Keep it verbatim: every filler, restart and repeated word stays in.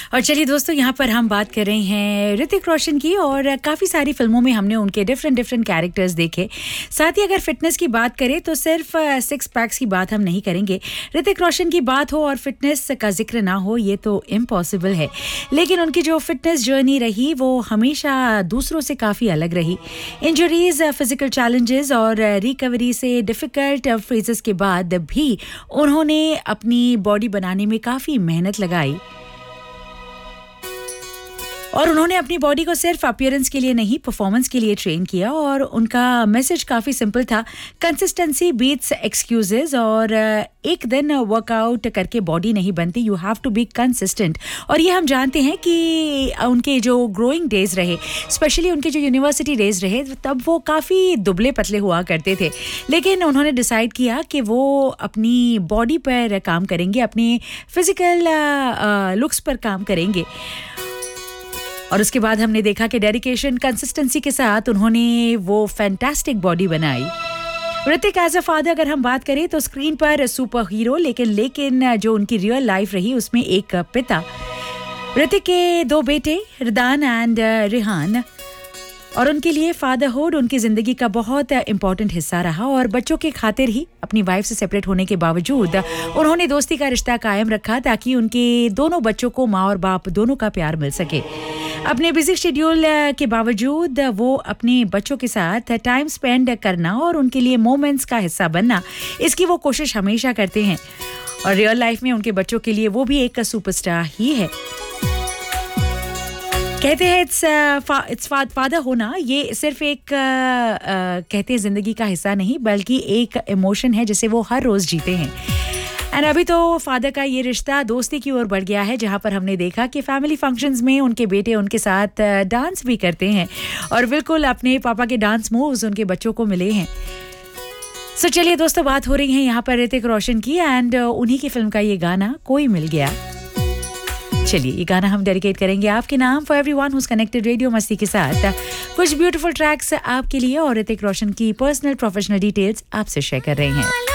और चलिए दोस्तों, यहाँ पर हम बात कर रहे हैं ऋतिक रोशन की और काफ़ी सारी फिल्मों में हमने उनके डिफरेंट डिफरेंट कैरेक्टर्स देखे। साथ ही अगर फिटनेस की बात करें तो सिर्फ सिक्स पैक्स की बात हम नहीं करेंगे। ऋतिक रोशन की बात हो और फिटनेस का जिक्र ना हो, ये तो इम्पॉसिबल है। लेकिन उनकी जो फिटनेस जर्नी रही वो हमेशा दूसरों से काफ़ी अलग रही। इंजरीज, फिजिकल चैलेंजेस और रिकवरी से डिफ़िकल्ट फेजेस के बाद भी उन्होंने अपनी बॉडी बनाने में काफ़ी मेहनत लगाई और उन्होंने अपनी बॉडी को सिर्फ अपीयरेंस के लिए नहीं, परफॉर्मेंस के लिए ट्रेन किया। और उनका मैसेज काफ़ी सिंपल था, कंसिस्टेंसी बीट्स एक्सक्यूजेज। और एक दिन वर्कआउट करके बॉडी नहीं बनती, you have to be consistent. और ये हम जानते हैं कि उनके जो ग्रोइंग डेज रहे, स्पेशली उनके जो यूनिवर्सिटी डेज रहे, तब वो काफ़ी दुबले पतले हुआ करते थे। लेकिन उन्होंने डिसाइड किया कि वो अपनी बॉडी पर काम करेंगे, अपने फिजिकल लुक्स पर काम करेंगे। और उसके बाद हमने देखा कि डेडिकेशन, कंसिस्टेंसी के साथ उन्होंने वो फैंटास्टिक बॉडी बनाई। ऋतिक एज अ फादर अगर हम बात करें तो स्क्रीन पर सुपर हीरो, लेकिन लेकिन जो उनकी रियल लाइफ रही उसमें एक पिता। ऋतिक के दो बेटे रिदान एंड रिहान, और उनके लिए फादरहुड उनकी ज़िंदगी का बहुत इंपॉर्टेंट हिस्सा रहा। और बच्चों के खातिर ही अपनी वाइफ से सेपरेट होने के बावजूद उन्होंने दोस्ती का रिश्ता कायम रखा ताकि उनके दोनों बच्चों को माँ और बाप दोनों का प्यार मिल सके। अपने बिजी शेड्यूल के बावजूद वो अपने बच्चों के साथ टाइम स्पेंड करना और उनके लिए मोमेंट्स का हिस्सा बनना, इसकी वो कोशिश हमेशा करते हैं। और रियल लाइफ में उनके बच्चों के लिए वो भी एक सुपरस्टार ही है। कहते हैं इट्स इट्स फादर होना ये सिर्फ एक uh, uh, कहते हैं जिंदगी का हिस्सा नहीं, बल्कि एक इमोशन है जिसे वो हर रोज जीते हैं। एंड अभी तो फादर का ये रिश्ता दोस्ती की ओर बढ़ गया है, जहां पर हमने देखा कि फैमिली फंक्शंस में उनके बेटे उनके साथ डांस भी करते हैं और बिल्कुल अपने पापा के डांस मूव्स उनके बच्चों को मिले हैं। सो so, चलिए दोस्तों, बात हो रही है यहाँ पर ऋतिक रोशन की एंड उन्हीं की फिल्म का ये गाना कोई मिल गया। चलिए ये गाना हम डेडिकेट करेंगे आपके नाम, for everyone who is connected radio मस्ती के साथ। कुछ ब्यूटीफुल ट्रैक्स आपके लिए और ऋतिक रोशन की पर्सनल प्रोफेशनल डिटेल्स आपसे शेयर कर रहे हैं।